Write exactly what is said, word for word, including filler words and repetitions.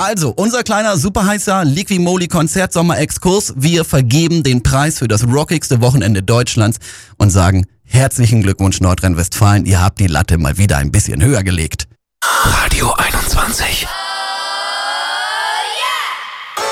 Also, unser kleiner superheißer Liqui-Moly-Konzert-Sommer-Exkurs. Wir vergeben den Preis für das rockigste Wochenende Deutschlands und sagen herzlichen Glückwunsch Nordrhein-Westfalen. Ihr habt die Latte mal wieder ein bisschen höher gelegt. Radio einundzwanzig.